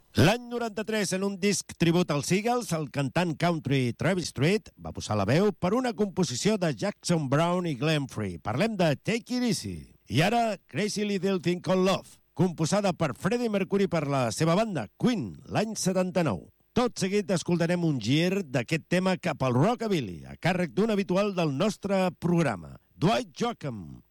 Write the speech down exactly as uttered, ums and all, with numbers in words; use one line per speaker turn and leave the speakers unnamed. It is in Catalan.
L'any noranta-tres, en un disc tribut als Eagles, el cantant country Travis Tritt va posar la veu per una composició de Jackson Browne i Glenn Frey. Parlem de Take It Easy. I ara, Crazy Little Thing Called Love, composada per Freddie Mercury per la seva banda, Queen, l'any setanta-nou. Tot seguit escoltarem un gir d'aquest tema cap al rockabilly, a càrrec d'un habitual del nostre programa, Dwight Joachim.